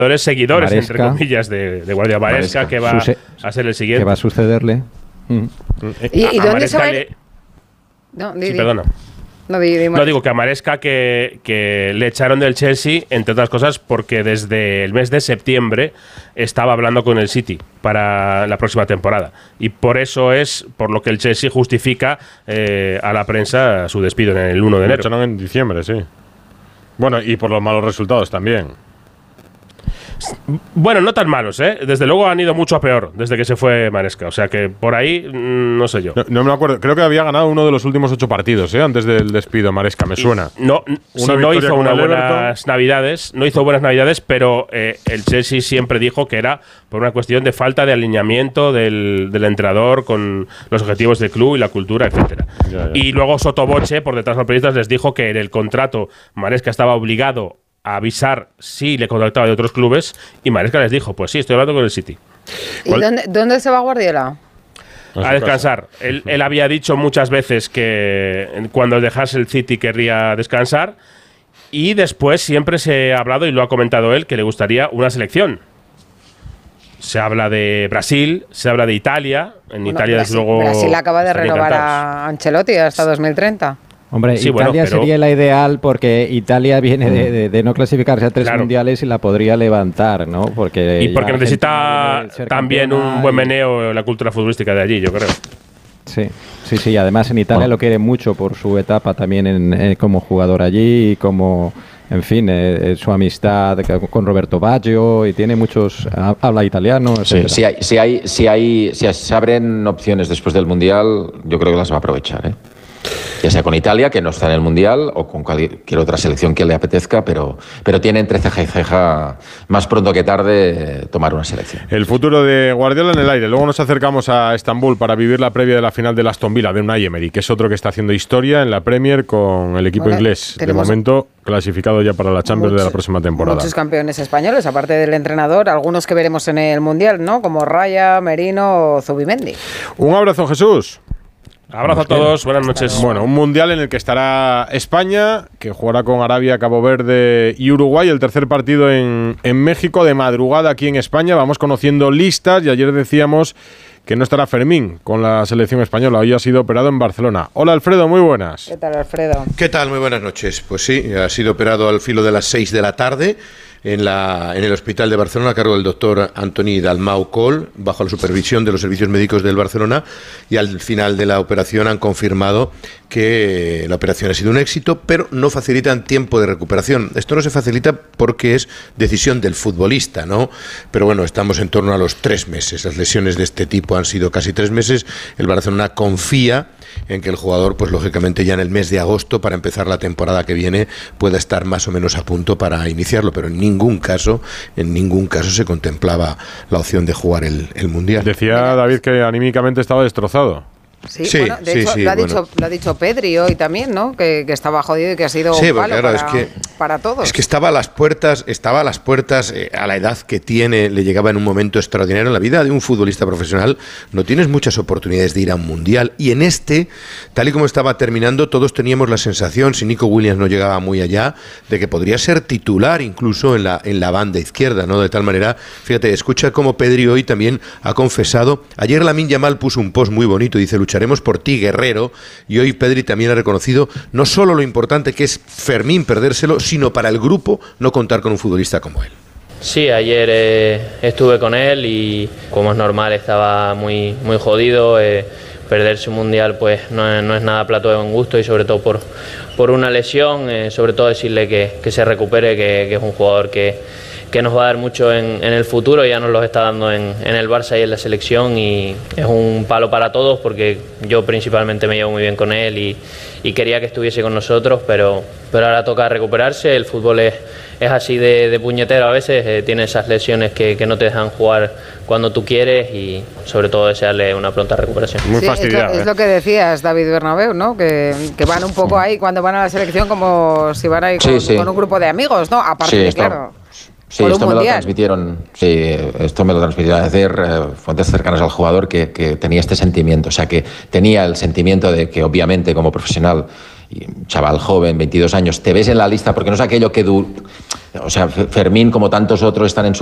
seguidores, Maresca, entre comillas, de Guardiola. Maresca, que va a ser el siguiente. ¿Qué va a sucederle? ¿Y dónde se va a ir? Sí, perdona. No, digo que a Maresca que le echaron del Chelsea, entre otras cosas, porque desde el mes de septiembre estaba hablando con el City para la próxima temporada. Y por eso es por lo que el Chelsea justifica a la prensa su despido en el 1 de enero. Lo echaron en diciembre, sí. Bueno, y por los malos resultados también. Bueno, no tan malos, ¿eh? Desde luego han ido mucho a peor desde que se fue Maresca. O sea que por ahí, no sé yo. No me acuerdo. Creo que había ganado uno de los últimos 8 partidos, antes del despido, Maresca, me suena. No hizo unas buenas navidades. No hizo buenas navidades, pero el Chelsea siempre dijo que era por una cuestión de falta de alineamiento del entrenador con los objetivos del club y la cultura, etcétera. Ya. Y luego Sotoboche, por detrás de los periodistas, les dijo que en el contrato Maresca estaba obligado a avisar si le contactaba de otros clubes, y Maresca les dijo, pues sí, estoy hablando con el City. ¿Y dónde se va Guardiola? A descansar. Él había dicho muchas veces que cuando dejase el City querría descansar, y después siempre se ha hablado, y lo ha comentado él, que le gustaría una selección. Se habla de Brasil, se habla de Italia. Italia, desde luego, Brasil acaba de renovar a Ancelotti hasta 2030. Hombre, sí, Italia sería la ideal, porque Italia viene de no clasificarse a 3 mundiales y la podría levantar, ¿no? Porque necesita también un buen meneo la cultura futbolística de allí, yo creo. Sí. Además, en Italia lo quiere mucho por su etapa también como jugador allí y como, en fin, su amistad con Roberto Baggio, y tiene muchos. Habla italiano. Sí, si se abren opciones después del Mundial, yo creo que las va a aprovechar, ¿eh? Ya sea con Italia, que no está en el Mundial, o con cualquier otra selección que le apetezca, pero tiene entre ceja y ceja, más pronto que tarde, tomar una selección. El futuro de Guardiola en el aire. Luego nos acercamos a Estambul para vivir la previa de la final de Aston Villa, de Unai Emery, que es otro que está haciendo historia en la Premier con el equipo inglés. De momento, clasificado ya para la Champions de la próxima temporada. Muchos campeones españoles, aparte del entrenador, algunos que veremos en el Mundial, ¿no? Como Raya, Merino o Zubimendi. Un abrazo, Jesús. Abrazo a todos, buenas noches. Bueno, un mundial en el que estará España, que jugará con Arabia, Cabo Verde y Uruguay. El tercer partido en México, de madrugada aquí en España. Vamos conociendo listas, y ayer decíamos que no estará Fermín con la selección española. Hoy ha sido operado en Barcelona. Hola, Alfredo, muy buenas. ¿Qué tal, Alfredo? ¿Qué tal? Muy buenas noches. Pues sí, ha sido operado al filo de las 6 de la tarde en el Hospital de Barcelona, a cargo del doctor Antoni Dalmau Coll, bajo la supervisión de los servicios médicos del Barcelona, y al final de la operación han confirmado que la operación ha sido un éxito, pero no facilitan tiempo de recuperación. Esto no se facilita porque es decisión del futbolista, ¿no? Pero bueno, estamos en torno a los 3 meses. Las lesiones de este tipo han sido casi 3 meses. El Barcelona confía en que el jugador, pues lógicamente ya en el mes de agosto, para empezar la temporada que viene, pueda estar más o menos a punto para iniciarlo, pero en ningún caso se contemplaba la opción de jugar el Mundial. Decía David que anímicamente estaba destrozado. Sí, bueno, de hecho, lo ha dicho Pedri hoy también, ¿no? Que estaba jodido y que ha sido un palo para todos. Es que estaba a las puertas, a la edad que tiene, le llegaba en un momento extraordinario en la vida de un futbolista profesional. No tienes muchas oportunidades de ir a un mundial, y en tal y como estaba terminando, todos teníamos la sensación, si Nico Williams no llegaba muy allá, de que podría ser titular incluso en la banda izquierda, ¿no? De tal manera, fíjate, escucha cómo Pedri hoy también ha confesado. Ayer Lamine Yamal puso un post muy bonito, dice: lucharemos por ti, guerrero. Y hoy Pedri también ha reconocido no solo lo importante que es Fermín perdérselo, sino para el grupo no contar con un futbolista como él. Sí, ayer estuve con él y, como es normal, estaba muy jodido. Perderse un mundial pues no es nada plato de buen gusto, y sobre todo por una lesión. Sobre todo decirle que se recupere, que es un jugador que nos va a dar mucho en el futuro. Ya nos lo está dando en el Barça y en la selección, y es un palo para todos, porque yo principalmente me llevo muy bien con él y quería que estuviese con nosotros, pero ahora toca recuperarse. El fútbol es así de puñetero a veces, tiene esas lesiones que no te dejan jugar cuando tú quieres, y sobre todo desearle una pronta recuperación. Muy fastidiado. Es lo que decías, David Bernabéu, ¿no? Que van un poco ahí cuando van a la selección, como si van ahí con un grupo de amigos, ¿no? Aparte de, claro. Sí, esto me lo transmitieron ayer fuentes cercanas al jugador, que tenía este sentimiento. O sea, que tenía el sentimiento de que, obviamente, como profesional chaval joven, 22 años, te ves en la lista porque no es aquello que... O sea, Fermín, como tantos otros, están en su